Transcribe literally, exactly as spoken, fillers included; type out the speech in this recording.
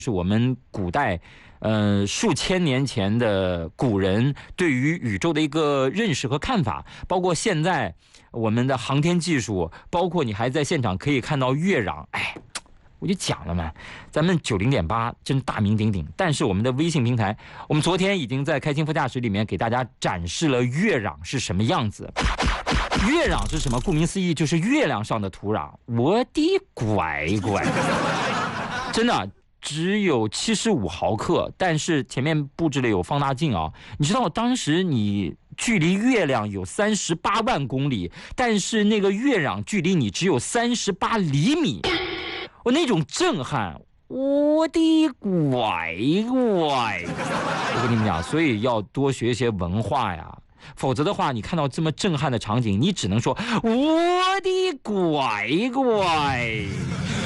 是我们古代，呃，数千年前的古人对于宇宙的一个认识和看法，包括现在我们的航天技术，包括你还在现场可以看到月壤，哎，我就讲了嘛，咱们九零点八真大名鼎鼎，但是我们的微信平台，我们昨天已经在开心副驾驶里面给大家展示了月壤是什么样子。月壤是什么？顾名思义，就是月亮上的土壤。我的乖乖，真的。只有七十五毫克，但是前面布置了有放大镜啊。你知道当时你距离月亮有三十八万公里，但是那个月壤距离你只有三十八厘米，我那种震撼，我的乖乖！我跟你们讲，所以要多学一些文化呀。否则的话，你看到这么震撼的场景，你只能说我的乖乖。